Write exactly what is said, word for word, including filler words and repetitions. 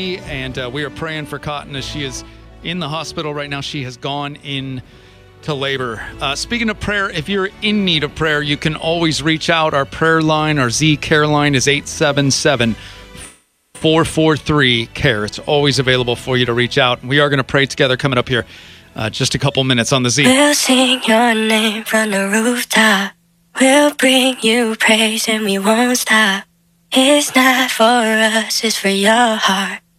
and uh, we are praying for Cotton as she is in the hospital right now. She has gone in to labor. Uh, speaking of prayer, if you're in need of prayer, you can always reach out. Our prayer line, our Z Care line is eight seven seven, four four three, C A R E. It's always available for you to reach out. We are going to pray together coming up here uh, just a couple minutes on the Z. We'll sing your name from the rooftop. We'll bring you praise and we won't stop. It's not for us, it's for your heart.